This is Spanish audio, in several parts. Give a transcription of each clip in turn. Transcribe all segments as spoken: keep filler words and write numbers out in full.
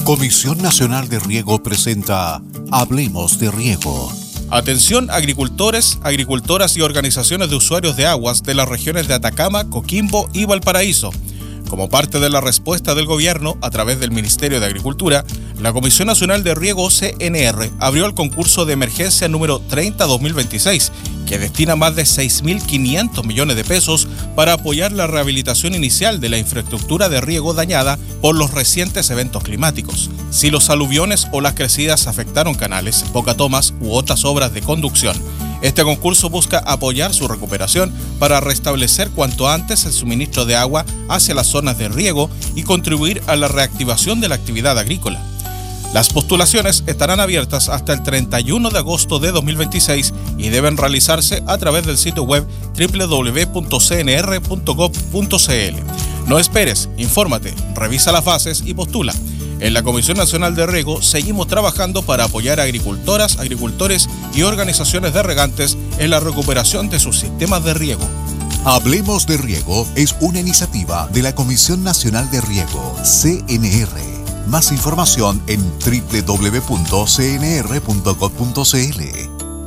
Comisión Nacional de Riego presenta Hablemos de Riego. Atención agricultores, agricultoras y organizaciones de usuarios de aguas de las regiones de Atacama, Coquimbo y Valparaíso. Como parte de la respuesta del gobierno a través del Ministerio de Agricultura, la Comisión Nacional de Riego C N R abrió el concurso de emergencia número treinta dos mil veintiséis, que destina más de seis mil quinientos millones de pesos para apoyar la rehabilitación inicial de la infraestructura de riego dañada por los recientes eventos climáticos. Si los aluviones o las crecidas afectaron canales, bocatomas u otras obras de conducción, este concurso busca apoyar su recuperación para restablecer cuanto antes el suministro de agua hacia las zonas de riego y contribuir a la reactivación de la actividad agrícola. Las postulaciones estarán abiertas hasta el treinta y uno de agosto de dos mil veintiséis y deben realizarse a través del sitio web doble u doble u doble u punto c n r punto gov punto c l. No esperes, infórmate, revisa las bases y postula. En la Comisión Nacional de Riego seguimos trabajando para apoyar a agricultoras, agricultores y organizaciones de regantes en la recuperación de sus sistemas de riego. Hablemos de Riego es una iniciativa de la Comisión Nacional de Riego, C N R. Más información en doble u doble u doble u punto c n r punto gov punto c l.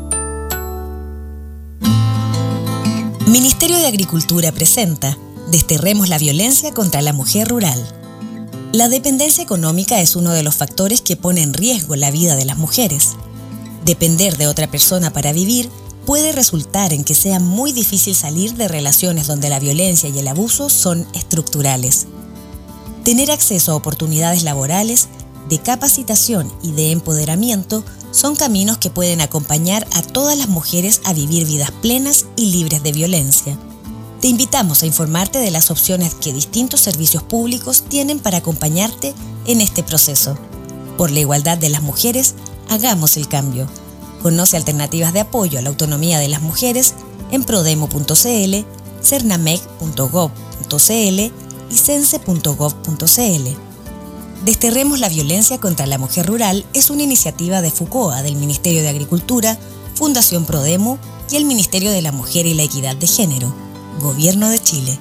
Ministerio de Agricultura presenta Desterremos la violencia contra la mujer rural. La dependencia económica es uno de los factores que pone en riesgo la vida de las mujeres. Depender de otra persona para vivir puede resultar en que sea muy difícil salir de relaciones donde la violencia y el abuso son estructurales. Tener acceso a oportunidades laborales, de capacitación y de empoderamiento son caminos que pueden acompañar a todas las mujeres a vivir vidas plenas y libres de violencia. Te invitamos a informarte de las opciones que distintos servicios públicos tienen para acompañarte en este proceso. Por la igualdad de las mujeres, hagamos el cambio. Conoce alternativas de apoyo a la autonomía de las mujeres en prodemo punto c l, cernamec punto gov punto c l y cense punto gov punto c l. Desterremos la violencia contra la mujer rural es una iniciativa de FUCOA del Ministerio de Agricultura, Fundación Prodemo y el Ministerio de la Mujer y la Equidad de Género, Gobierno de Chile.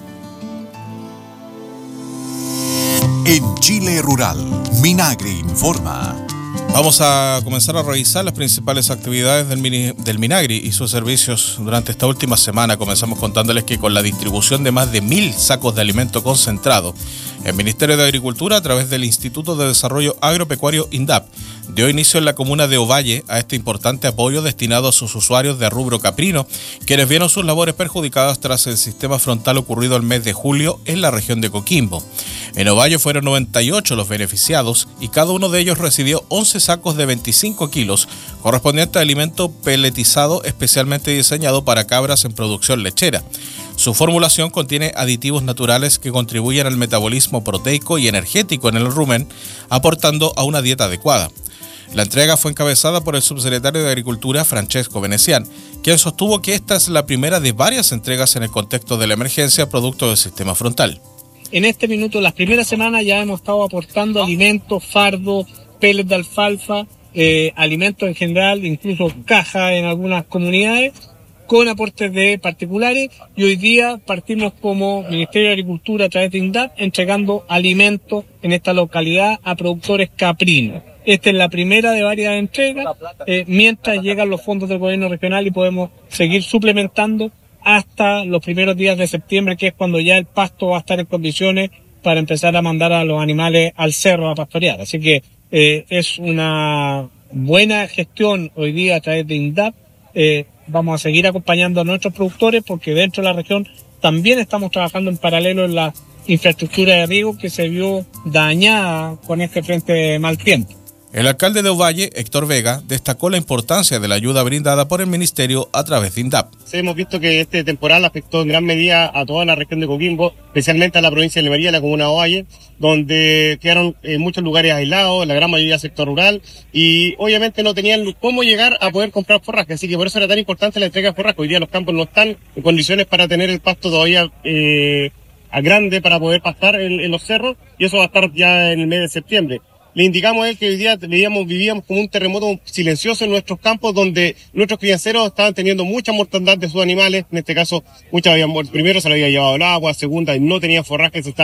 En Chile Rural, Minagri informa. Vamos a comenzar a revisar las principales actividades del, mini, del Minagri y sus servicios durante esta última semana. Comenzamos contándoles que con la distribución de más de mil sacos de alimento concentrado, el Ministerio de Agricultura, a través del Instituto de Desarrollo Agropecuario INDAP, dio inicio en la comuna de Ovalle a este importante apoyo destinado a sus usuarios de rubro caprino, quienes vieron sus labores perjudicadas tras el sistema frontal ocurrido el mes de julio en la región de Coquimbo. En Ovalle fueron noventa y ocho los beneficiados y cada uno de ellos recibió once sacos de veinticinco kilos, correspondiente a alimento peletizado especialmente diseñado para cabras en producción lechera. Su formulación contiene aditivos naturales que contribuyen al metabolismo proteico y energético en el rumen, aportando a una dieta adecuada. La entrega fue encabezada por el subsecretario de Agricultura, Francesco Venecián, quien sostuvo que esta es la primera de varias entregas en el contexto de la emergencia producto del sistema frontal. En este minuto, las primeras semanas ya hemos estado aportando alimentos, fardo, pellets de alfalfa, eh, alimentos en general, incluso cajas en algunas comunidades, con aportes de particulares, y hoy día partimos como Ministerio de Agricultura a través de INDAP entregando alimentos en esta localidad a productores caprinos. Esta es la primera de varias entregas, eh, mientras llegan los fondos del gobierno regional y podemos seguir suplementando hasta los primeros días de septiembre, que es cuando ya el pasto va a estar en condiciones para empezar a mandar a los animales al cerro a pastorear. Así que eh, es una buena gestión hoy día a través de INDAP. Eh, vamos a seguir acompañando a nuestros productores porque dentro de la región también estamos trabajando en paralelo en la infraestructura de riego que se vio dañada con este frente de mal tiempo. El alcalde de Ovalle, Héctor Vega, destacó la importancia de la ayuda brindada por el Ministerio a través de INDAP. Sí, hemos visto que este temporal afectó en gran medida a toda la región de Coquimbo, especialmente a la provincia de Lemería, la comuna de Ovalle, donde quedaron en muchos lugares aislados, la gran mayoría sector rural, y obviamente no tenían cómo llegar a poder comprar forraje, así que por eso era tan importante la entrega de forraje. Hoy día los campos no están en condiciones para tener el pasto todavía eh, a grande para poder pastar en, en los cerros, y eso va a estar ya en el mes de septiembre. Le indicamos a él que hoy día vivíamos, vivíamos como un terremoto silencioso en nuestros campos, donde nuestros crianceros estaban teniendo mucha mortandad de sus animales. En este caso, muchas habían muerto. Primero se le había llevado el agua, segunda, no tenían forraje, se estaban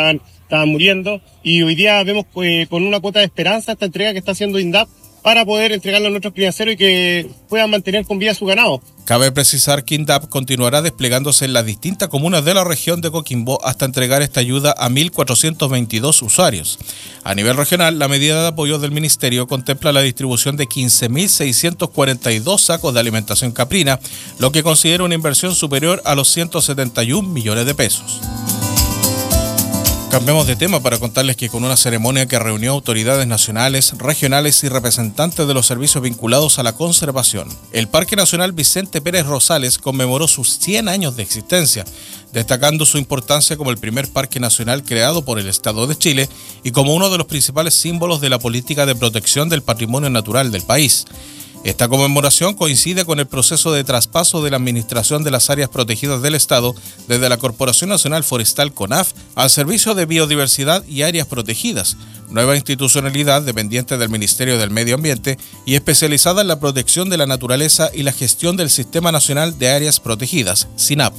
estaban muriendo, y hoy día vemos pues, con una cuota de esperanza esta entrega que está haciendo INDAP para poder entregarlo a nuestros crianceros y que puedan mantener con vida su ganado. Cabe precisar que INDAP continuará desplegándose en las distintas comunas de la región de Coquimbo hasta entregar esta ayuda a mil cuatrocientos veintidós usuarios. A nivel regional, la medida de apoyo del Ministerio contempla la distribución de quince mil seiscientos cuarenta y dos sacos de alimentación caprina, lo que considera una inversión superior a los ciento setenta y un millones de pesos. Cambiamos de tema para contarles que con una ceremonia que reunió autoridades nacionales, regionales y representantes de los servicios vinculados a la conservación, el Parque Nacional Vicente Pérez Rosales conmemoró sus cien años de existencia, destacando su importancia como el primer parque nacional creado por el Estado de Chile y como uno de los principales símbolos de la política de protección del patrimonio natural del país. Esta conmemoración coincide con el proceso de traspaso de la administración de las áreas protegidas del Estado desde la Corporación Nacional Forestal CONAF al Servicio de Biodiversidad y Áreas Protegidas, nueva institucionalidad dependiente del Ministerio del Medio Ambiente y especializada en la protección de la naturaleza y la gestión del Sistema Nacional de Áreas Protegidas, SINAP.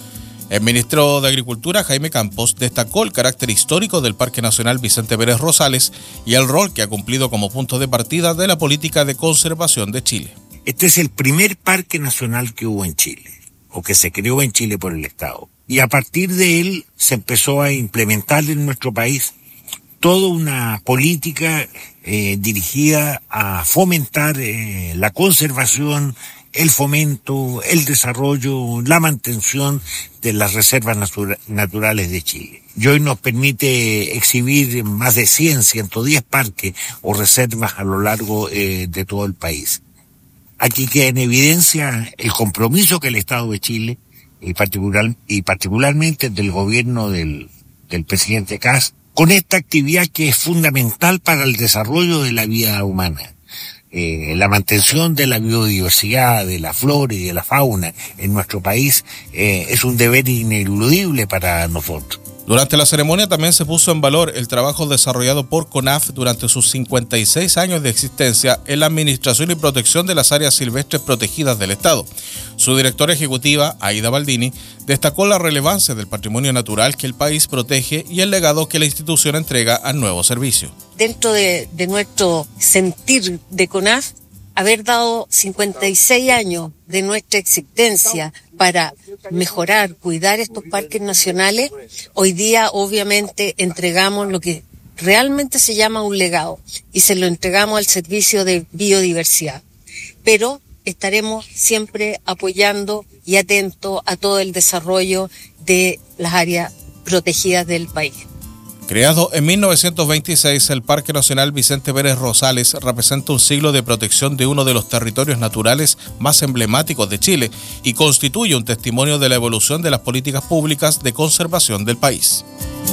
El ministro de Agricultura, Jaime Campos, destacó el carácter histórico del Parque Nacional Vicente Pérez Rosales y el rol que ha cumplido como punto de partida de la política de conservación de Chile. Este es el primer parque nacional que hubo en Chile, o que se creó en Chile por el Estado. Y a partir de él se empezó a implementar en nuestro país toda una política eh, dirigida a fomentar eh, la conservación, el fomento, el desarrollo, la mantención de las reservas natura- naturales de Chile. Y hoy nos permite exhibir más de cien, ciento diez parques o reservas a lo largo eh, de todo el país. Aquí queda en evidencia el compromiso que el Estado de Chile, y, particular, y particularmente del gobierno del, del presidente Kast, con esta actividad que es fundamental para el desarrollo de la vida humana. Eh, la mantención de la biodiversidad, de la flora y de la fauna en nuestro país eh, es un deber ineludible para nosotros. Durante la ceremonia también se puso en valor el trabajo desarrollado por CONAF durante sus cincuenta y seis años de existencia en la administración y protección de las áreas silvestres protegidas del Estado. Su directora ejecutiva, Aida Baldini, destacó la relevancia del patrimonio natural que el país protege y el legado que la institución entrega al nuevo servicio. Dentro de, de nuestro sentir de CONAF, haber dado cincuenta y seis años de nuestra existencia para mejorar, cuidar estos parques nacionales, hoy día obviamente entregamos lo que realmente se llama un legado y se lo entregamos al servicio de biodiversidad. Pero estaremos siempre apoyando y atentos a todo el desarrollo de las áreas protegidas del país. Creado en mil novecientos veintiséis, el Parque Nacional Vicente Pérez Rosales representa un siglo de protección de uno de los territorios naturales más emblemáticos de Chile y constituye un testimonio de la evolución de las políticas públicas de conservación del país.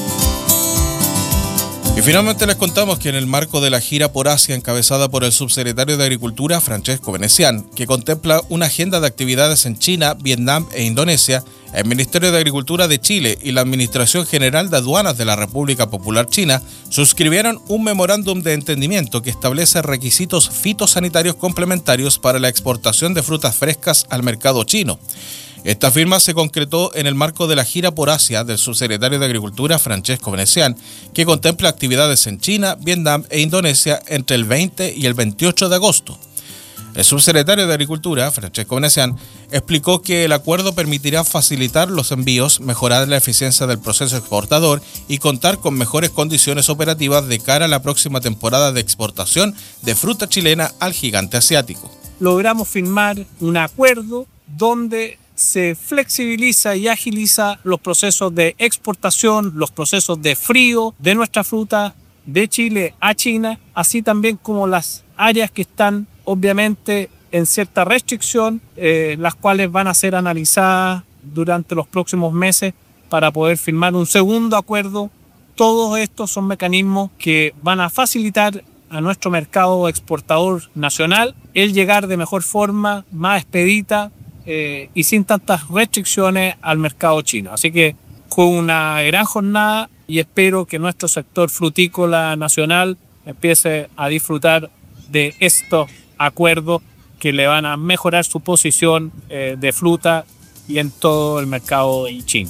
Y finalmente les contamos que en el marco de la gira por Asia encabezada por el subsecretario de Agricultura, Francesco Venecián, que contempla una agenda de actividades en China, Vietnam e Indonesia, el Ministerio de Agricultura de Chile y la Administración General de Aduanas de la República Popular China suscribieron un memorándum de entendimiento que establece requisitos fitosanitarios complementarios para la exportación de frutas frescas al mercado chino. Esta firma se concretó en el marco de la gira por Asia del subsecretario de Agricultura, Francesco Venecián, que contempla actividades en China, Vietnam e Indonesia entre el veinte y el veintiocho de agosto. El subsecretario de Agricultura, Francesco Venecián, explicó que el acuerdo permitirá facilitar los envíos, mejorar la eficiencia del proceso exportador y contar con mejores condiciones operativas de cara a la próxima temporada de exportación de fruta chilena al gigante asiático. Logramos firmar un acuerdo donde se flexibiliza y agiliza los procesos de exportación, los procesos de frío de nuestra fruta de Chile a China, así también como las áreas que están obviamente en cierta restricción, eh, las cuales van a ser analizadas durante los próximos meses para poder firmar un segundo acuerdo. Todos estos son mecanismos que van a facilitar a nuestro mercado exportador nacional el llegar de mejor forma, más expedita, Eh, y sin tantas restricciones al mercado chino. Así que fue una gran jornada y espero que nuestro sector frutícola nacional empiece a disfrutar de estos acuerdos que le van a mejorar su posición eh, de fruta y en todo el mercado chino.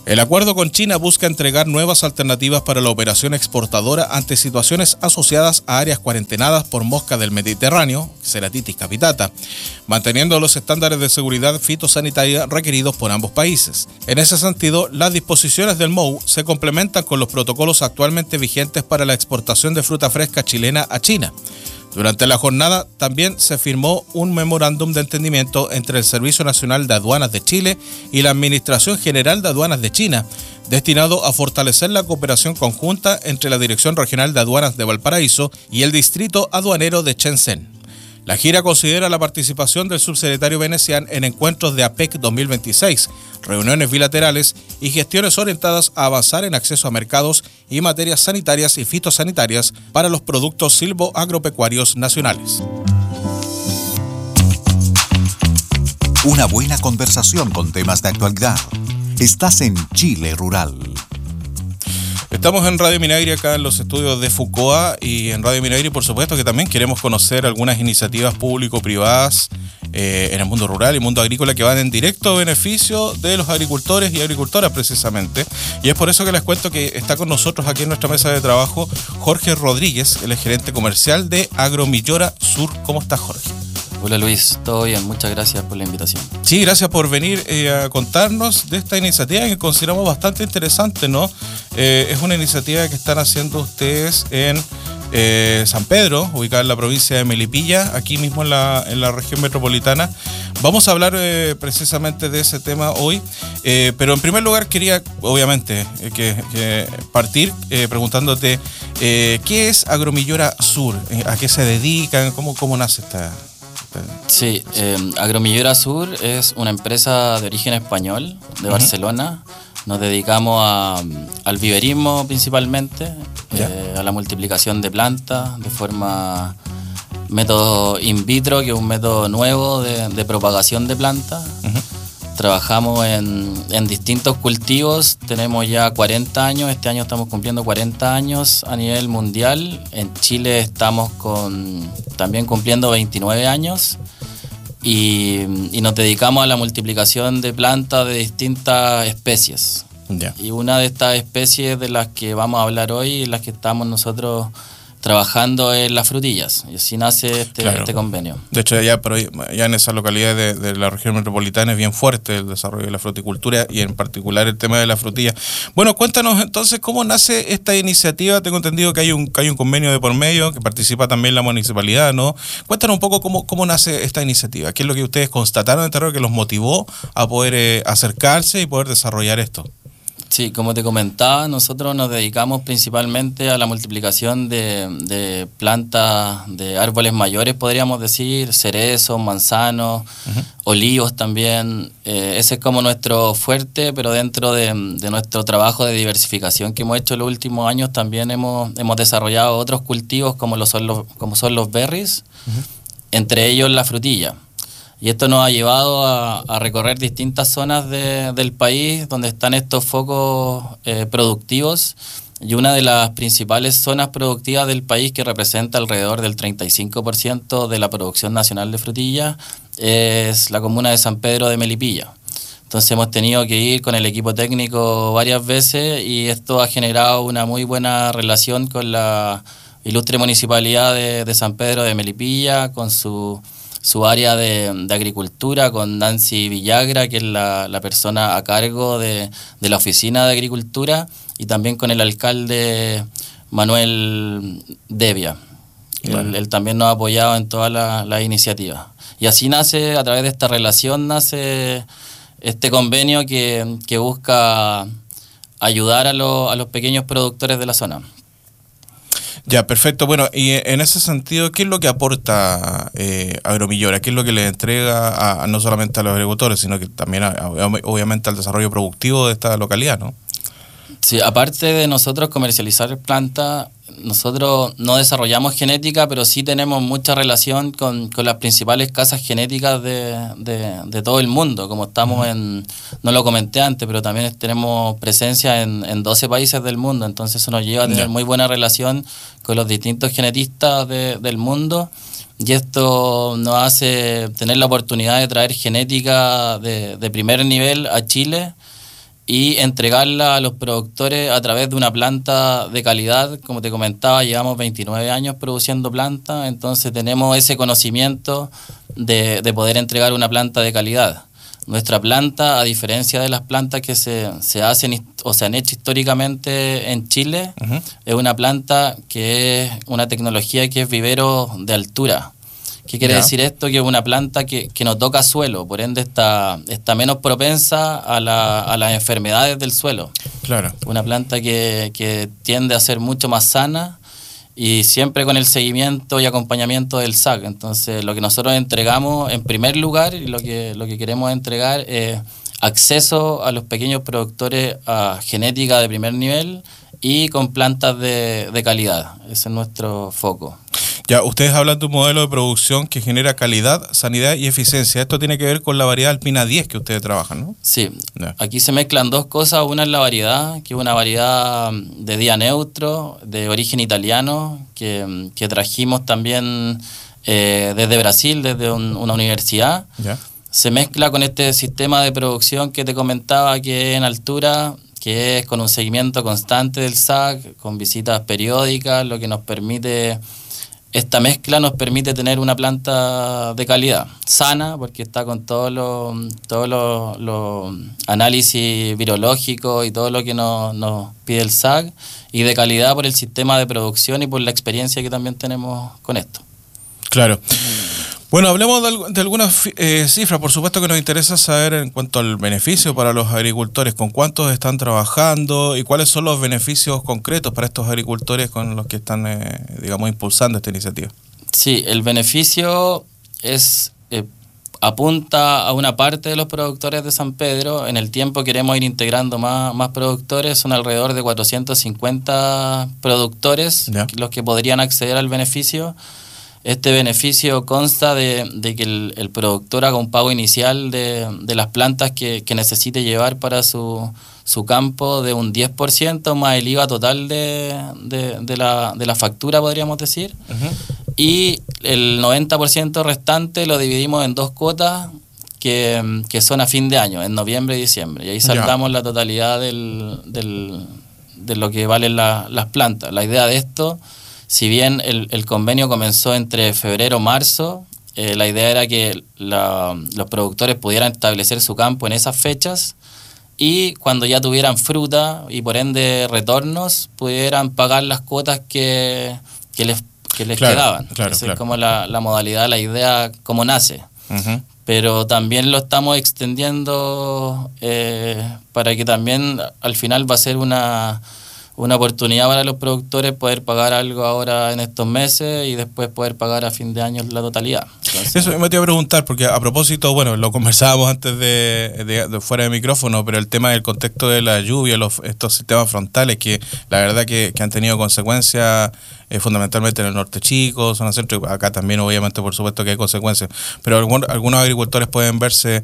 El acuerdo con China busca entregar nuevas alternativas para la operación exportadora ante situaciones asociadas a áreas cuarentenadas por mosca del Mediterráneo, Ceratitis capitata, manteniendo los estándares de seguridad fitosanitaria requeridos por ambos países. En ese sentido, las disposiciones del M O U se complementan con los protocolos actualmente vigentes para la exportación de fruta fresca chilena a China. Durante la jornada también se firmó un memorándum de entendimiento entre el Servicio Nacional de Aduanas de Chile y la Administración General de Aduanas de China, destinado a fortalecer la cooperación conjunta entre la Dirección Regional de Aduanas de Valparaíso y el Distrito Aduanero de Shenzhen. La gira considera la participación del subsecretario Venecián en encuentros de A P E C dos mil veintiséis, reuniones bilaterales y gestiones orientadas a avanzar en acceso a mercados y materias sanitarias y fitosanitarias para los productos silvoagropecuarios nacionales. Una buena conversación con temas de actualidad. Estás en Chile Rural. Estamos en Radio Minagri, acá en los estudios de Fucoa, y en Radio Minagri, por supuesto, que también queremos conocer algunas iniciativas público-privadas eh, en el mundo rural y mundo agrícola que van en directo beneficio de los agricultores y agricultoras, precisamente. Y es por eso que les cuento que está con nosotros aquí en nuestra mesa de trabajo Jorge Rodríguez, el gerente comercial de Agromillora Sur. ¿Cómo estás, Jorge? Hola Luis, todo bien, muchas gracias por la invitación. Sí, gracias por venir eh, a contarnos de esta iniciativa que consideramos bastante interesante, ¿no? Eh, es una iniciativa que están haciendo ustedes en eh, San Pedro, ubicada en la provincia de Melipilla, aquí mismo en la, en la región metropolitana. Vamos a hablar eh, precisamente de ese tema hoy, eh, pero en primer lugar quería, obviamente, eh, que, que partir eh, preguntándote eh, ¿qué es Agromillora Sur? ¿A qué se dedican? ¿Cómo, cómo nace esta...? Sí, eh, Agromillora Sur es una empresa de origen español, de uh-huh. Barcelona. Nos dedicamos a, al viverismo principalmente, eh, a la multiplicación de plantas de forma método in vitro, que es un método nuevo de, de propagación de plantas. Uh-huh. Trabajamos en, en distintos cultivos, tenemos ya cuarenta años, este año estamos cumpliendo cuarenta años a nivel mundial. En Chile estamos con, también cumpliendo veintinueve años y, y nos dedicamos a la multiplicación de plantas de distintas especies. Yeah. Y una de estas especies de las que vamos a hablar hoy, las que estamos nosotros trabajando en las frutillas, y así nace este, claro. este convenio. De hecho, ya, pero ya en esa localidad de, de la región metropolitana es bien fuerte el desarrollo de la fruticultura y en particular el tema de la frutilla. Bueno, cuéntanos entonces cómo nace esta iniciativa. Tengo entendido que hay un, que hay un convenio de por medio, que participa también la municipalidad, ¿no? Cuéntanos un poco cómo, cómo nace esta iniciativa. ¿Qué es lo que ustedes constataron en terreno que los motivó a poder eh, acercarse y poder desarrollar esto? Sí, como te comentaba, nosotros nos dedicamos principalmente a la multiplicación de, de plantas, de árboles mayores, podríamos decir, cerezos, manzanos, uh-huh. olivos también. Eh, ese es como nuestro fuerte, pero dentro de, de nuestro trabajo de diversificación que hemos hecho en los últimos años, también hemos, hemos desarrollado otros cultivos como, lo son, los, como son los berries, uh-huh. entre ellos la frutilla. Y esto nos ha llevado a, a recorrer distintas zonas de, del país donde están estos focos eh, productivos. Y una de las principales zonas productivas del país, que representa alrededor del treinta y cinco por ciento de la producción nacional de frutilla, es la comuna de San Pedro de Melipilla. Entonces hemos tenido que ir con el equipo técnico varias veces y esto ha generado una muy buena relación con la ilustre municipalidad de, de San Pedro de Melipilla, con su... su área de, de agricultura, con Nancy Villagra, que es la, la persona a cargo de, de la oficina de agricultura, y también con el alcalde Manuel Devia. Bueno. Él, él también nos ha apoyado en todas las la iniciativas. Y así nace, a través de esta relación, nace este convenio que, que busca ayudar a, lo, a los pequeños productores de la zona. Ya, perfecto. Bueno, y en ese sentido, ¿qué es lo que aporta eh, Agromillora? ¿Qué es lo que le entrega a, a no solamente a los agricultores, sino que también, a, obviamente, al desarrollo productivo de esta localidad, ¿no? Sí, aparte de nosotros comercializar plantas, nosotros no desarrollamos genética, pero sí tenemos mucha relación con, con las principales casas genéticas de, de, de todo el mundo. Como estamos en, no lo comenté antes, pero también tenemos presencia en, en doce países del mundo, entonces eso nos lleva a tener muy buena relación con los distintos genetistas de, del mundo, y esto nos hace tener la oportunidad de traer genética de, de primer nivel a Chile. y entregarla a los productores a través de una planta de calidad. Como te comentaba, llevamos veintinueve años produciendo plantas, entonces tenemos ese conocimiento de, de poder entregar una planta de calidad. Nuestra planta, a diferencia de las plantas que se, se hacen o se han hecho históricamente en Chile, uh-huh. es una planta que es una tecnología que es vivero de altura. ¿Qué quiere yeah. decir esto? Que es una planta que, que no toca suelo, por ende está, está menos propensa a, la, a las enfermedades del suelo. Claro. Una planta que, que tiende a ser mucho más sana y siempre con el seguimiento y acompañamiento del S A C. Entonces, lo que nosotros entregamos en primer lugar y lo que, lo que queremos entregar es acceso a los pequeños productores a genética de primer nivel y con plantas de, de calidad. Ese es nuestro foco. Ya, ustedes hablan de un modelo de producción que genera calidad, sanidad y eficiencia. Esto tiene que ver con la variedad Alpina diez que ustedes trabajan, ¿no? Sí. Ya. Aquí se mezclan dos cosas. Una es la variedad, que es una variedad de día neutro, de origen italiano, que, que trajimos también eh, desde Brasil, desde un, una universidad. Ya. Se mezcla con este sistema de producción que te comentaba, que es en altura, que es con un seguimiento constante del S A C, con visitas periódicas, lo que nos permite... Esta mezcla nos permite tener una planta de calidad, sana, porque está con todos los todo lo, lo análisis virológicos y todo lo que nos, nos pide el S A C, y de calidad por el sistema de producción y por la experiencia que también tenemos con esto. Claro. Bueno, hablemos de, de algunas eh, cifras. Por supuesto que nos interesa saber en cuanto al beneficio para los agricultores, con cuántos están trabajando y cuáles son los beneficios concretos para estos agricultores con los que están, eh, digamos, impulsando esta iniciativa. Sí, el beneficio es eh, apunta a una parte de los productores de San Pedro. En el tiempo queremos ir integrando más, más productores. Son alrededor de cuatrocientos cincuenta productores ¿Ya? los que podrían acceder al beneficio. Este beneficio consta de, de que el, el productor haga un pago inicial de, de las plantas que, que necesite llevar para su, su campo de un diez por ciento más el I V A total de, de, de, la, de la factura, podríamos decir. Uh-huh. Y el noventa por ciento restante lo dividimos en dos cuotas que, que son a fin de año, en noviembre y diciembre. Y ahí saldamos yeah. la totalidad del, del, de lo que valen la, las plantas. La idea de esto... Si bien el, el convenio comenzó entre febrero y marzo, eh, la idea era que la, los productores pudieran establecer su campo en esas fechas y cuando ya tuvieran fruta y por ende retornos, pudieran pagar las cuotas que, que les, que les claro, quedaban. Claro, Esa claro. es como la, la modalidad, la idea, cómo nace. Uh-huh. Pero también lo estamos extendiendo eh, para que también al final va a ser una... una oportunidad para los productores poder pagar algo ahora en estos meses y después poder pagar a fin de año la totalidad. Entonces, eso me te iba a preguntar, porque a propósito, bueno, lo conversábamos antes de, de, de fuera de micrófono, pero el tema del contexto de la lluvia, los, estos sistemas frontales que la verdad que, que han tenido consecuencias eh, fundamentalmente en el norte chico, zona centro, acá también obviamente por supuesto que hay consecuencias, pero algún, algunos agricultores pueden verse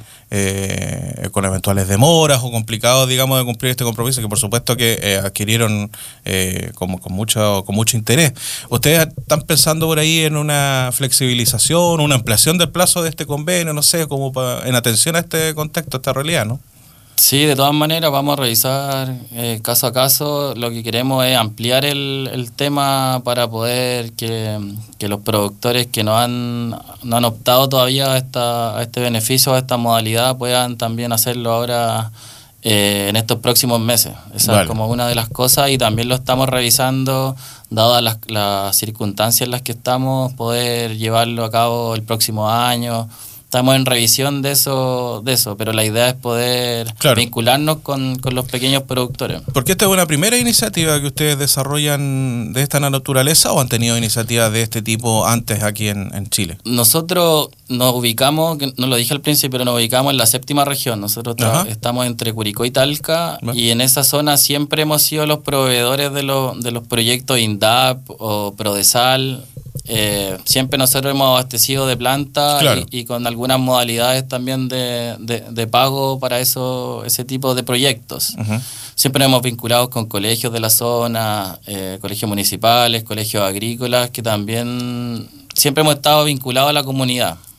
eh, con eventuales demoras o complicados, digamos, de cumplir este compromiso que por supuesto que eh, adquirieron eh, con, con, mucho, con mucho interés. ¿Ustedes están pensando por ahí en una flexibilización, una ampliación del plazo de este convenio, no sé, como pa, en atención a este contexto, a esta realidad, ¿no? Sí, de todas maneras vamos a revisar eh, caso a caso. Lo que queremos es ampliar el, el tema para poder que, que los productores que no han, no han optado todavía a, esta, a este beneficio, a esta modalidad, puedan también hacerlo ahora eh, en estos próximos meses. Esa vale. es como una de las cosas y también lo estamos revisando, dadas las, las circunstancias en las que estamos, poder llevarlo a cabo el próximo año. Estamos en revisión de eso, de eso, pero la idea es poder claro. vincularnos con, con los pequeños productores. Porque esta es una primera iniciativa que ustedes desarrollan de esta naturaleza, ¿o han tenido iniciativas de este tipo antes aquí en, en Chile? Nosotros nos ubicamos, no lo dije al principio, pero nos ubicamos en la séptima región. Nosotros tra- estamos entre Curicó y Talca, ¿Va? y en esa zona siempre hemos sido los proveedores de, lo, de los proyectos INDAP o Prodesal. Eh, siempre nosotros hemos abastecido de planta claro. y, y con algunas modalidades también de, de, de pago para eso, ese tipo de proyectos. Uh-huh. Siempre nos hemos vinculado con colegios de la zona, eh, colegios municipales, colegios agrícolas, que también siempre hemos estado vinculados a la comunidad.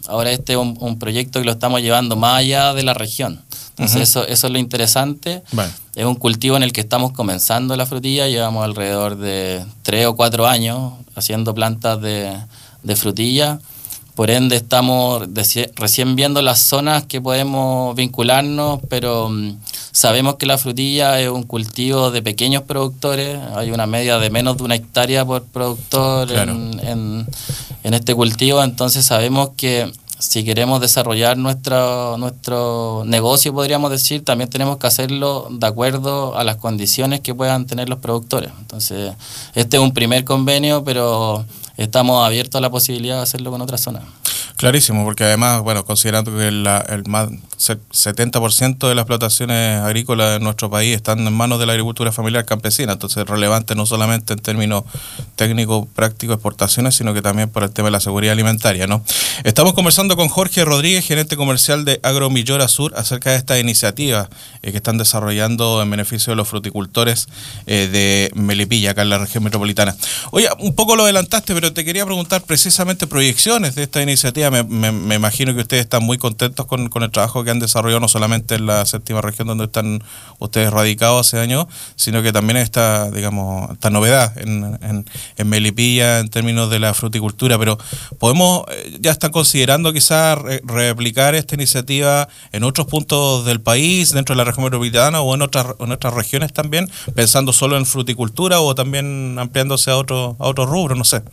ahora este es un, un proyecto que lo estamos llevando más allá de la región. Entonces uh-huh. eso, eso es lo interesante. Vale. Es un cultivo en el que estamos comenzando la frutilla, llevamos alrededor de tres o cuatro años haciendo plantas de, de frutilla. Por ende estamos de, recién viendo las zonas que podemos vincularnos, pero um, sabemos que la frutilla es un cultivo de pequeños productores, hay una media de menos de una hectárea por productor claro. en, en, en este cultivo, entonces sabemos que si queremos desarrollar nuestro, nuestro negocio, podríamos decir, también tenemos que hacerlo de acuerdo a las condiciones que puedan tener los productores. Entonces, este es un primer convenio, pero estamos abiertos a la posibilidad de hacerlo con otras zonas. Clarísimo, porque además, bueno, considerando que la, el más setenta por ciento de las explotaciones agrícolas de nuestro país están en manos de la agricultura familiar campesina, entonces es relevante no solamente en términos técnicos, prácticos, exportaciones, sino que también por el tema de la seguridad alimentaria, ¿no? Estamos conversando con Jorge Rodríguez, gerente comercial de Agromillora Sur, acerca de esta iniciativa eh, que están desarrollando en beneficio de los fruticultores eh, de Melipilla, acá en la región metropolitana. Oye, un poco lo adelantaste, pero te quería preguntar precisamente proyecciones de esta iniciativa. Me, me, me imagino que ustedes están muy contentos con, con el trabajo que han desarrollado, no solamente en la séptima región donde están ustedes radicados hace años, sino que también esta, digamos, esta novedad en, en, en Melipilla en términos de la fruticultura. Pero podemos, ya están considerando quizás re, replicar esta iniciativa en otros puntos del país, dentro de la región metropolitana o en otras, en otras regiones también, pensando solo en fruticultura o también ampliándose a otro, a otros rubros, no sé.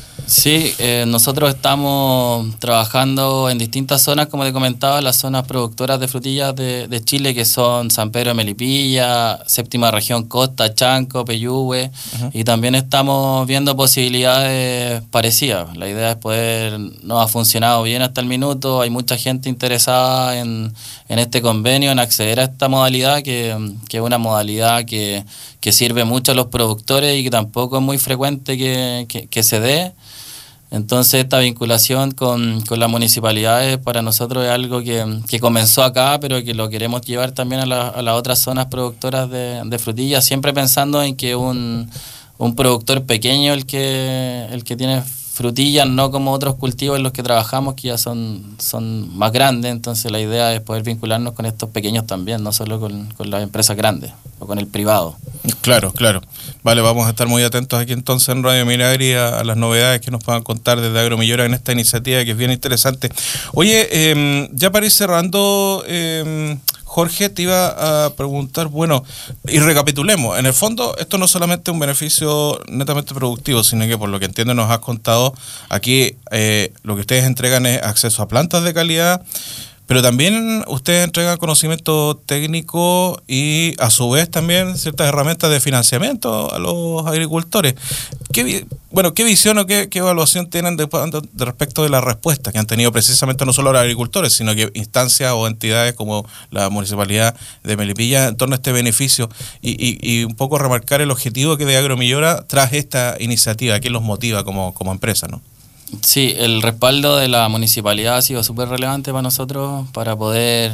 Sí, eh, nosotros estamos trabajando en distintas zonas, como te comentaba, las zonas productoras de frutillas de, de Chile, que son San Pedro de Melipilla, séptima región Costa, Chanco, Peyúgue, uh-huh. y también estamos viendo posibilidades parecidas. La idea es poder, nos ha funcionado bien hasta el minuto, hay mucha gente interesada en, en este convenio, en acceder a esta modalidad, que, que es una modalidad que, que sirve mucho a los productores y que tampoco es muy frecuente que, que, que se dé. Entonces esta vinculación con, con las municipalidades para nosotros es algo que, que comenzó acá, pero que lo queremos llevar también a, la, a las otras zonas productoras de, de frutillas, siempre pensando en que un, un productor pequeño el que, el que tiene frutillas, no como otros cultivos en los que trabajamos que ya son, son más grandes. Entonces la idea es poder vincularnos con estos pequeños también, no solo con, con las empresas grandes o con el privado. Claro, claro. Vale, vamos a estar muy atentos aquí entonces en Radio Minagri a, a las novedades que nos puedan contar desde Agromillora en esta iniciativa que es bien interesante. Oye, eh, ya para ir cerrando, eh, Jorge, te iba a preguntar, bueno, y recapitulemos, en el fondo esto no solamente es un beneficio netamente productivo, sino que por lo que entiendo nos has contado, aquí eh, lo que ustedes entregan es acceso a plantas de calidad, pero también ustedes entregan conocimiento técnico y a su vez también ciertas herramientas de financiamiento a los agricultores. ¿Qué, bueno, ¿qué visión o qué, qué evaluación tienen de, de respecto de la respuesta que han tenido precisamente no solo los agricultores, sino que instancias o entidades como la Municipalidad de Melipilla en torno a este beneficio y, y, y un poco remarcar el objetivo que de Agromillora tras esta iniciativa, qué los motiva como, como empresa, ¿no? Sí, el respaldo de la municipalidad ha sido súper relevante para nosotros para poder,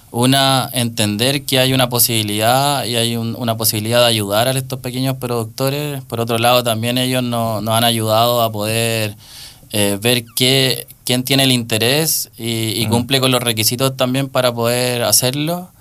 una, entender que hay una posibilidad y hay un, una posibilidad de ayudar a estos pequeños productores. Por otro lado, también ellos no, nos han ayudado a poder eh, ver qué, quién tiene el interés y, y cumple con los requisitos también para poder hacerlo.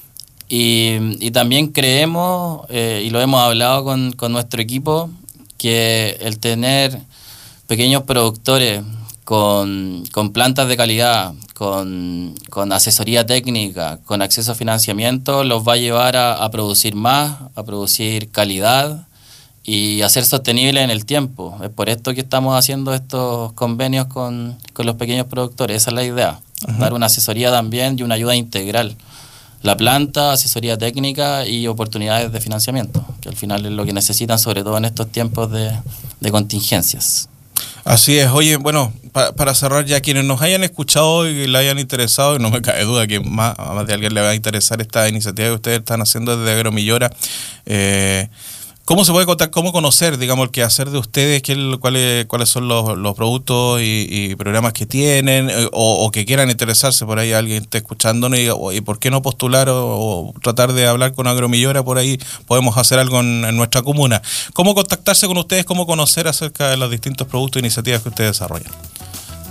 Y, y también creemos, eh, y lo hemos hablado con, con nuestro equipo, que el tener pequeños productores con, con plantas de calidad, con, con asesoría técnica, con acceso a financiamiento, los va a llevar a, a producir más, a producir calidad y a ser sostenible en el tiempo. Es por esto que estamos haciendo estos convenios con, con los pequeños productores. Esa es la idea, uh-huh. dar una asesoría también y una ayuda integral. La planta, asesoría técnica y oportunidades de financiamiento, que al final es lo que necesitan, sobre todo en estos tiempos de, de contingencias. Así es. Oye, bueno, pa, para cerrar ya, quienes nos hayan escuchado y le hayan interesado, y no me cabe duda que más, a más de alguien le va a interesar esta iniciativa que ustedes están haciendo desde Agromillora, eh, ¿cómo se puede contar, cómo conocer, digamos, el quehacer de ustedes, qué, cuáles, cuáles son los, los productos y, y programas que tienen, o, o que quieran interesarse por ahí, alguien esté escuchándonos y, o, y por qué no postular o, o tratar de hablar con Agromillora, por ahí podemos hacer algo en, en nuestra comuna? ¿Cómo contactarse con ustedes, cómo conocer acerca de los distintos productos e iniciativas que ustedes desarrollan?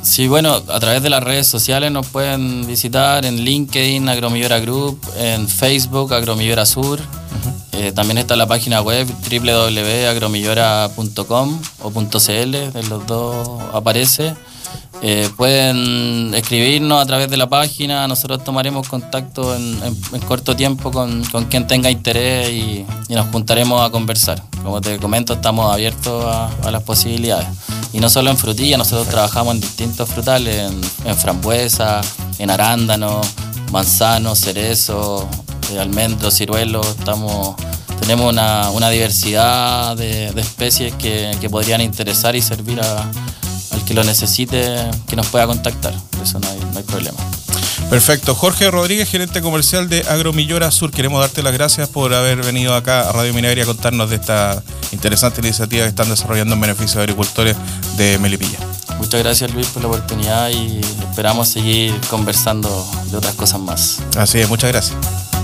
Sí, bueno, a través de las redes sociales nos pueden visitar en LinkedIn, Agromillora Group, en Facebook, Agromillora Sur. Uh-huh. Eh, también está la página web doble u doble u doble u punto agromillora punto com o .cl, de los dos aparece. Eh, pueden escribirnos a través de la página, nosotros tomaremos contacto en, en, en corto tiempo con, con quien tenga interés y, y nos juntaremos a conversar. Como te comento, estamos abiertos a, a las posibilidades. Y no solo en frutilla, nosotros trabajamos en distintos frutales, en, en frambuesa, en arándano, manzano, cerezo, eh, almendros, ciruelos. Estamos, tenemos una, una diversidad de, de especies que, que podrían interesar y servir a al que lo necesite, que nos pueda contactar. Por eso no hay, no hay problema. Perfecto. Jorge Rodríguez, gerente comercial de Agromillora Sur, queremos darte las gracias por haber venido acá a Radio Minería a contarnos de esta interesante iniciativa que están desarrollando en beneficio de agricultores de Melipilla. Muchas gracias, Luis, por la oportunidad y esperamos seguir conversando de otras cosas más. Así es, muchas gracias.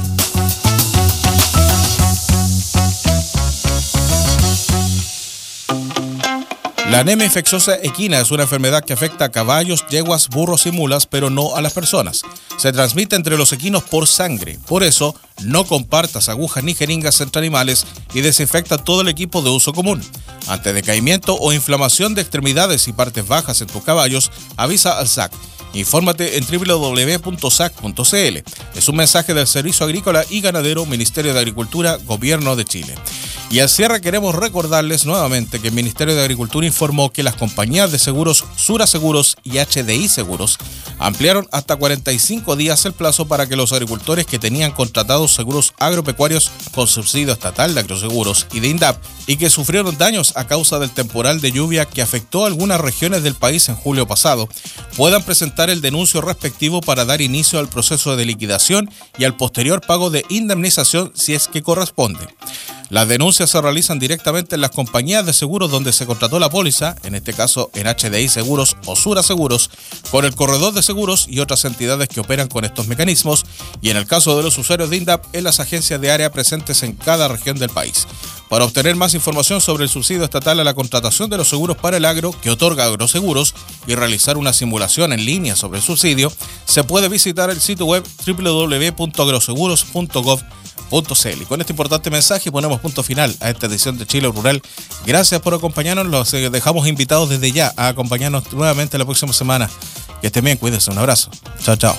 La anemia infecciosa equina es una enfermedad que afecta a caballos, yeguas, burros y mulas, pero no a las personas. Se transmite entre los equinos por sangre. Por eso, no compartas agujas ni jeringas entre animales y desinfecta todo el equipo de uso común. Ante decaimiento o inflamación de extremidades y partes bajas en tus caballos, avisa al S A C. Infórmate en doble u doble u doble u punto s a c punto c l. Es un mensaje del Servicio Agrícola y Ganadero, Ministerio de Agricultura, Gobierno de Chile. Y al cierre queremos recordarles nuevamente que el Ministerio de Agricultura informó que las compañías de seguros Sura Seguros y H D I Seguros ampliaron hasta cuarenta y cinco días el plazo para que los agricultores que tenían contratados seguros agropecuarios con subsidio estatal de agroseguros y de INDAP y que sufrieron daños a causa del temporal de lluvia que afectó a algunas regiones del país en julio pasado, puedan presentar el denuncio respectivo para dar inicio al proceso de liquidación y al posterior pago de indemnización si es que corresponde. Las denuncias se realizan directamente en las compañías de seguros donde se contrató la póliza, en este caso en H D I Seguros o Sura Seguros, con el corredor de seguros y otras entidades que operan con estos mecanismos, y en el caso de los usuarios de INDAP, en las agencias de área presentes en cada región del país. Para obtener más información sobre el subsidio estatal a la contratación de los seguros para el agro que otorga Agroseguros y realizar una simulación en línea sobre el subsidio, se puede visitar el sitio web doble u doble u doble u punto agroseguros punto gov punto c l. Y con este importante mensaje ponemos punto final a esta edición de Chile Rural. Gracias por acompañarnos, los dejamos invitados desde ya a acompañarnos nuevamente la próxima semana. Que estén bien, cuídense, un abrazo. Chao, chao.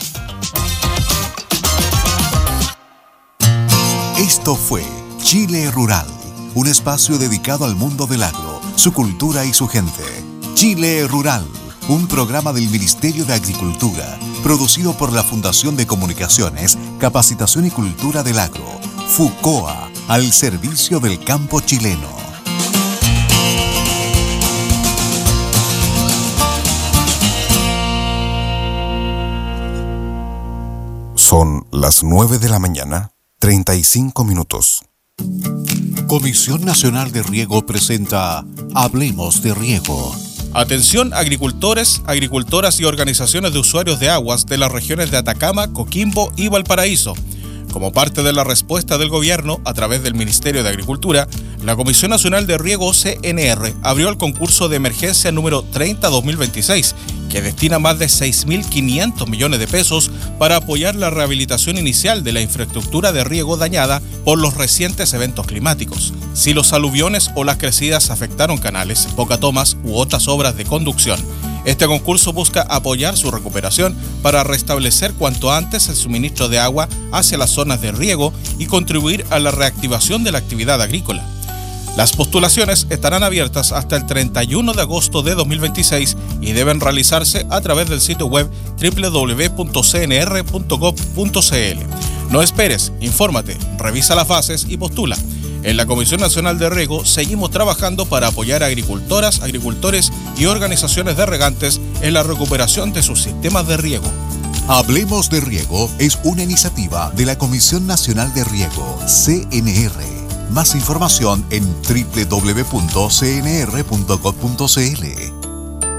Esto fue Chile Rural, un espacio dedicado al mundo del agro, su cultura y su gente. Chile Rural, un programa del Ministerio de Agricultura, producido por la Fundación de Comunicaciones, Capacitación y Cultura del Agro, FUCOA, al servicio del campo chileno. Son las nueve de la mañana, treinta y cinco minutos. Comisión Nacional de Riego presenta Hablemos de Riego. Atención agricultores, agricultoras y organizaciones de usuarios de aguas de las regiones de Atacama, Coquimbo y Valparaíso. Como parte de la respuesta del gobierno a través del Ministerio de Agricultura, la Comisión Nacional de Riego C N R abrió el concurso de emergencia número treinta dos mil veintiséis, que destina más de seis mil quinientos millones de pesos para apoyar la rehabilitación inicial de la infraestructura de riego dañada por los recientes eventos climáticos. Si los aluviones o las crecidas afectaron canales, bocatomas u otras obras de conducción, este concurso busca apoyar su recuperación para restablecer cuanto antes el suministro de agua hacia las zonas de riego y contribuir a la reactivación de la actividad agrícola. Las postulaciones estarán abiertas hasta el treinta y uno de agosto de dos mil veintiséis y deben realizarse a través del sitio web doble u doble u doble u punto c n r punto gov punto c l. No esperes, infórmate, revisa las bases y postula. En la Comisión Nacional de Riego seguimos trabajando para apoyar a agricultoras, agricultores y organizaciones de regantes en la recuperación de sus sistemas de riego. Hablemos de Riego es una iniciativa de la Comisión Nacional de Riego, C N R. Más información en doble u doble u doble u punto c n r punto gov punto c l.